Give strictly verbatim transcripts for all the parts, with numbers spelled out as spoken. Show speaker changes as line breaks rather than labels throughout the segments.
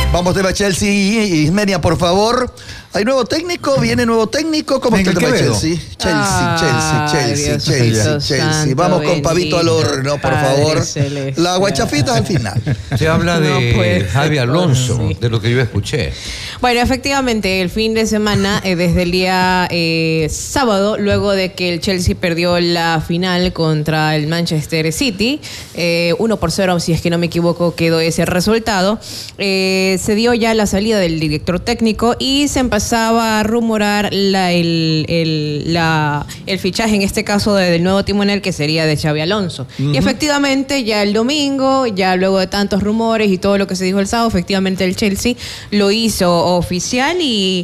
Vamos tema Chelsea y Ismenia, por favor. ¿Hay nuevo técnico? ¿Viene nuevo técnico? ¿Cómo está el tema Chelsea? Chelsea,
ah,
Chelsea,
Dios
Chelsea,
Dios
Chelsea, Chelsea.
Santo,
Vamos con Pavito al horno, por favor.
Celeste.
La guachafita al final.
Se habla de
No
Javi Alonso,
sí.
de lo que yo escuché.
Bueno, efectivamente, el fin de semana, eh, desde el día eh, sábado, luego de que el Chelsea perdió la final contra el Manchester City, eh, uno por cero, si es que no me equivoco, quedó ese resultado, eh, se dio ya la salida del director técnico y se empezaba a rumorar la, el, el, la, el fichaje, en este caso, de, del nuevo timonel, que sería de Xabi Alonso. Uh-huh. Y efectivamente, ya el domingo, ya luego de tantos rumores y todo lo que se dijo el sábado, efectivamente el Chelsea lo hizo oficial y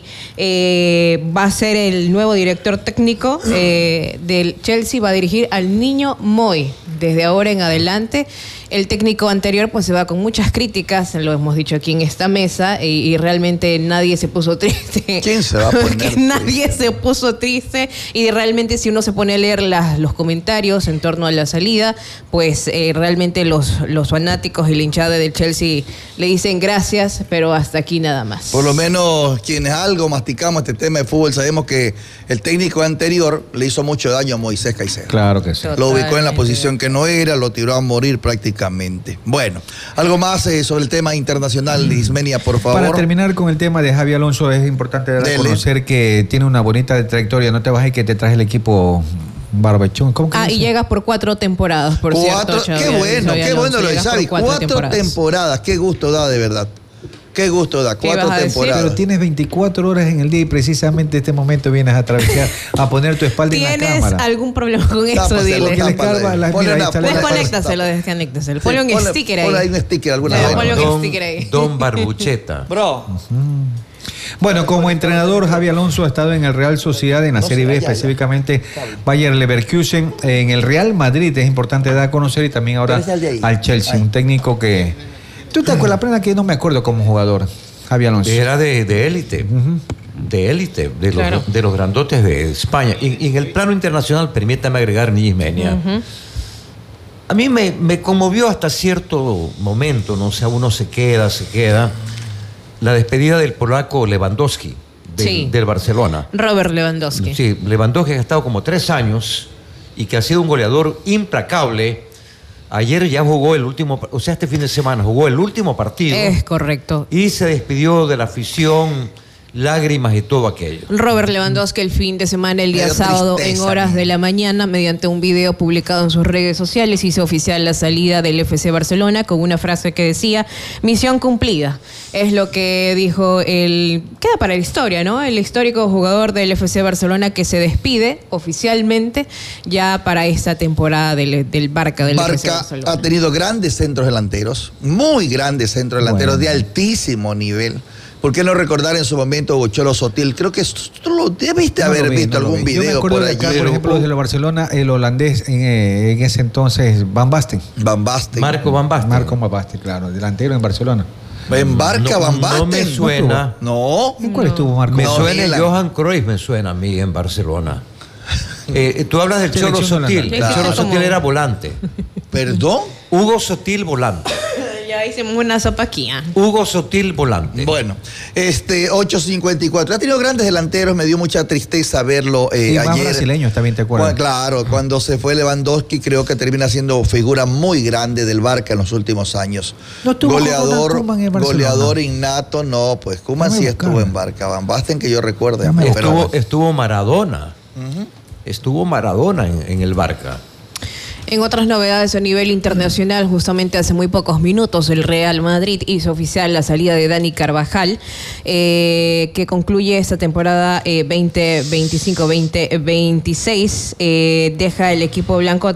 eh, va a ser el nuevo director técnico eh, del Chelsea, va a dirigir al niño Moy desde ahora en adelante. El técnico anterior pues se va con muchas críticas, lo hemos dicho aquí en esta mesa, y, y realmente nadie se puso triste.
¿Quién se va a poner triste?
Nadie se puso triste, y realmente si uno se pone a leer las, los comentarios en torno a la salida, pues eh, realmente los, los fanáticos y la hinchada del Chelsea le dicen gracias, pero hasta aquí nada más.
Por lo menos quienes algo masticamos este tema de fútbol sabemos que el técnico anterior le hizo mucho daño a Moisés Caicedo.
Claro que sí.
Totalmente.
Lo ubicó en la posición que no era, lo tiró a morir prácticamente. Bueno, algo más eh, sobre el tema internacional, Ismenia, por favor.
Para terminar con el tema de Javi Alonso, es importante dar a conocer que tiene una bonita trayectoria. No te vas a ir que te traje el equipo Barbechón. ¿Cómo que
Ah, y llegas por cuatro temporadas, por
cuatro,
cierto.
Qué
Xavi,
bueno,
Xavi
qué
Alonso,
bueno lo de
llegas
Xavi.
por
Cuatro,
temporadas.
temporadas, qué gusto da de verdad. Qué gusto da,
¿Qué
cuatro
ibas a decir?
temporadas.
Pero tienes veinticuatro horas en el día y precisamente en este momento vienes a atravesar, a poner tu espalda en la
¿Tienes
cámara.
algún problema con eso?
Tápaselo,
Dile.
Porque le carga las-
Ponle
mira,
una-
ahí está la-
ponle-
Desconéctaselo, desconéctaselo. Ponle un
ponle-
sticker ahí.
Ponle ahí un sticker alguna
Sí,
vez.
ponle un
Don,
sticker ahí.
Don Barbucheta.
Bro.
Bueno, como entrenador, Javi Alonso ha estado en el Real Sociedad, en la
No,
Serie B,
ya, ya.
específicamente Bayer Leverkusen, en el Real Madrid, es importante dar a conocer, y también ahora
Pero es el de ahí.
al Chelsea,
Ahí.
un técnico que... ¿Tú te acuerdas? La pena que no me acuerdo como jugador, Javi Alonso.
Era de de élite.
Ujú.
De élite, de,
Claro.
los, de los grandotes de España. Y, y en el plano internacional, permítame agregar, ni Ismenia.
Ujú.
A mí me, me conmovió hasta cierto momento, no sé, uno se queda, se queda, la despedida del polaco Lewandowski, del,
Sí.
del Barcelona.
Robert Lewandowski.
Sí, Lewandowski ha estado como tres años y que ha sido un goleador implacable. Ayer ya jugó el último, o sea, este fin de semana jugó el último partido
Es correcto.
y se despidió de la afición, lágrimas y todo aquello.
Robert Lewandowski el fin de semana, el día
Me dio
sábado,
tristeza,
en horas
amigo.
de la mañana, mediante un video publicado en sus redes sociales, hizo oficial la salida del F C Barcelona con una frase que decía: misión cumplida. Es lo que dijo el... Queda para la historia, ¿no? El histórico jugador del F C Barcelona, que se despide oficialmente ya para esta temporada del, del Barca, del F C
Barca
Barcelona.
ha tenido grandes centros delanteros, muy grandes centros delanteros,
Bueno.
de altísimo nivel. ¿Por qué no recordar en su momento a Cholo Sotil? Creo que tú lo debiste
No
haber
lo vi,
visto
no lo
algún
vi. Yo me
video
acuerdo
por
de acá,
allí.
por ejemplo, de la Barcelona, el holandés en, eh, en ese entonces, Van Basten.
Van Basten.
Marco Van Basten.
Marco Van Basten, claro, delantero en Barcelona.
En Barca,
No-
Van Basten.
no me suena.
No.
¿En cuál estuvo Marco?
Me
No,
suena
Milan.
Johan Cruyff, me suena a mí en Barcelona. Eh, tú hablas del Cholo
Selección
Sotil.
holandesa.
El
Claro.
Cholo Sotil
Como-
era volante.
¿Perdón?
Hugo Sotil, volante.
Ya hicimos una sopaquía.
Hugo Sotil, volante.
Bueno, este ocho cincuenta y cuatro. Ha tenido grandes delanteros, me dio mucha tristeza verlo eh,
Y más
ayer.
brasileños también, ¿te acuerdas?
Bueno, claro, cuando se fue Lewandowski, creo que termina siendo figura muy grande del Barca en los últimos años.
¿No estuvo
goleador,
Ronald Koeman en Barcelona?
goleador innato, no, pues Koeman
Déjame
sí estuvo
buscar.
en Barca. Van Basten, que yo recuerde.
Déjame
pero-
Estuvo, estuvo Maradona. Estuvo Maradona en, en el Barca.
En otras novedades a nivel internacional, justamente hace muy pocos minutos el Real Madrid hizo oficial la salida de Dani Carvajal, eh, que concluye esta temporada eh, veinte veinticinco veinte veintiséis. Eh, deja el equipo blanco